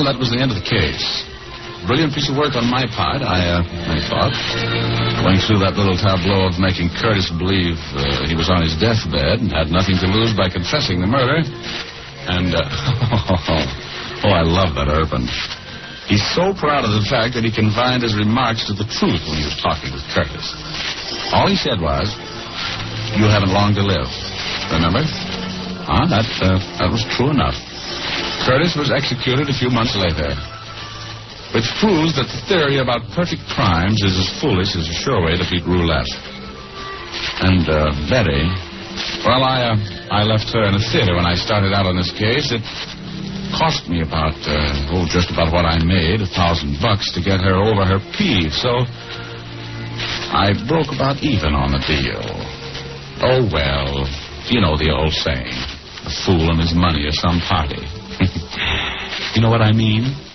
Well, that was the end of the case. Brilliant piece of work on my part, I thought. Going through that little tableau of making Curtis believe he was on his deathbed and had nothing to lose by confessing the murder. And, I love that Urban. He's so proud of the fact that he confined his remarks to the truth when he was talking with Curtis. All he said was, "You haven't long to live." Remember? That was true enough. Curtis was executed a few months later, which proves that the theory about perfect crimes is as foolish as a sure way to beat roulette. And Betty, well, I left her in a theater when I started out on this case. It cost me about, just about what I made, $1,000 to get her over her peeve. So I broke about even on the deal. Oh, well, you know the old saying, a fool and his money are some party. You know what I mean?